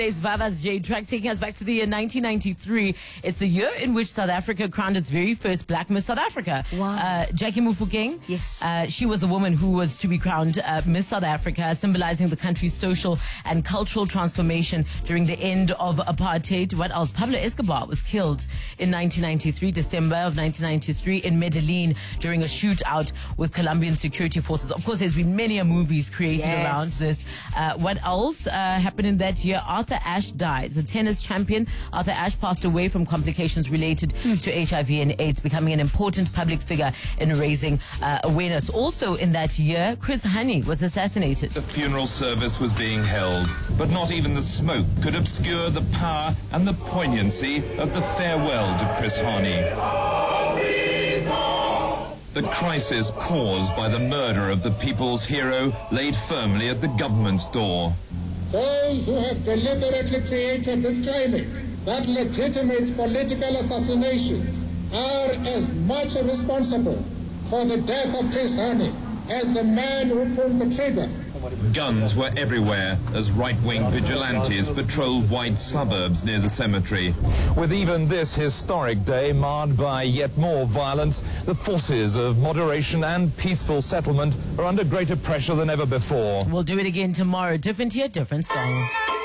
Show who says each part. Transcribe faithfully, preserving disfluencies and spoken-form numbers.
Speaker 1: Today's Vava's J track taking us back to the year nineteen ninety-three. It's the year in which South Africa crowned its very first Black Miss South Africa.
Speaker 2: Wow.
Speaker 1: Uh, Jackie Mufokeng.
Speaker 2: Yes.
Speaker 1: Uh, she was the woman who was to be crowned uh, Miss South Africa, symbolizing the country's social and cultural transformation during the end of apartheid. What else? Pablo Escobar was killed in nineteen ninety-three, December of nineteen ninety-three, in Medellin during a shootout with Colombian security forces. Of course, there's been many a movies created
Speaker 2: Yes.
Speaker 1: around this. Uh, what else uh, happened in that year? Arthur Ashe dies. The tennis champion Arthur Ashe passed away from complications related mm. to H I V and AIDS, becoming an important public figure in raising uh, awareness. Also in that year, Chris Hani was assassinated.
Speaker 3: The funeral service was being held, but not even the smoke could obscure the power and the poignancy of the farewell to Chris Hani. The crisis caused by the murder of the people's hero laid firmly at the government's door.
Speaker 4: Those who have deliberately created this climate that legitimates political assassination are as much responsible for the death of Chris Hani as the man who pulled the trigger.
Speaker 3: Guns were everywhere as right-wing vigilantes patrolled wide suburbs near the cemetery.
Speaker 5: With even this historic day marred by yet more violence, the forces of moderation and peaceful settlement are under greater pressure than ever before.
Speaker 1: We'll do it again tomorrow. Different year, different song.